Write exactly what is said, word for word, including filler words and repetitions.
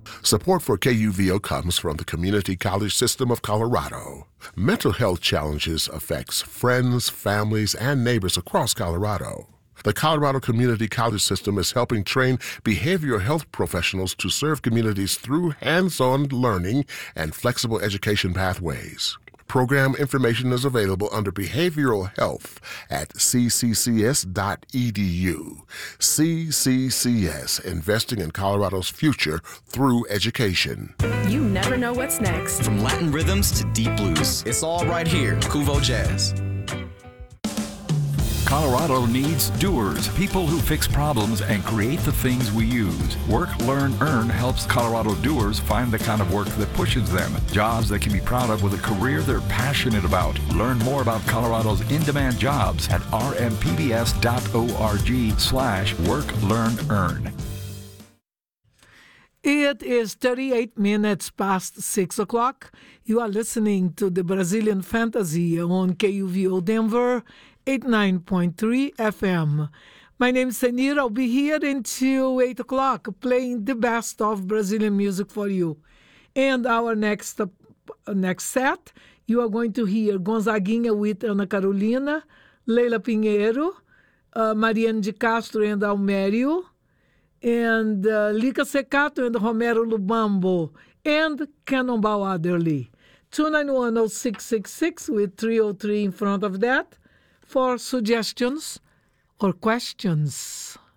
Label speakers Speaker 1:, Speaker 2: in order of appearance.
Speaker 1: Support for K U V O comes from the Community College System of Colorado. Mental health challenges affects friends, families, and neighbors across Colorado. The Colorado Community College System is helping train behavioral health professionals to serve communities through hands-on learning and flexible education pathways. Program information is available under Behavioral Health at c c c s dot e d u. C C C S, investing in Colorado's future through education.
Speaker 2: You never know what's next.
Speaker 3: From Latin rhythms to deep blues, it's all right here. Kuvo Jazz.
Speaker 4: Colorado needs doers, people who fix problems and create the things we use. Work, Learn, Earn helps Colorado doers find the kind of work that pushes them, jobs they can be proud of with a career they're passionate about. Learn more about Colorado's in-demand jobs at r m p b s dot org slash work, learn, earn.
Speaker 5: It is thirty-eight minutes past six o'clock. You are listening to the Brazilian Fantasy on K U V O Denver, eighty-nine point three F M. My name is Senir. I'll be here until eight o'clock playing the best of Brazilian music for you. And our next uh, next set, you are going to hear Gonzaguinha with Ana Carolina, Leila Pinheiro, uh, Mariane de Castro and Almério, and uh, Lica Secato and Romero Lubambo, and Cannonball Adderley. two nine one oh six six six with three oh three in front of that for suggestions or questions.